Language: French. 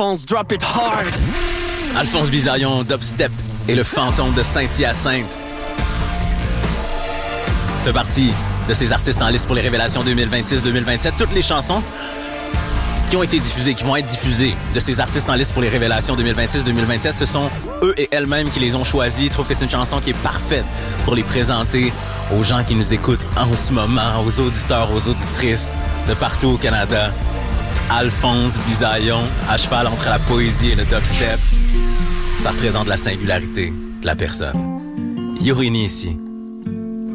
Alphonse, drop it hard. Alphonse Bisaillon, dubstep et le fantôme de Saint-Hyacinthe. Fait partie de ces artistes en liste pour les révélations 2026-2027. Toutes les chansons qui ont été diffusées, qui vont être diffusées de ces artistes en liste pour les révélations 2026-2027, ce sont eux et elles-mêmes qui les ont choisis. Ils trouvent que c'est une chanson qui est parfaite pour les présenter aux gens qui nous écoutent en ce moment, aux auditeurs, aux auditrices de partout au Canada. Alphonse Bisaillon, à cheval entre la poésie et le dubstep. Ça représente la singularité de la personne. Yorini ici.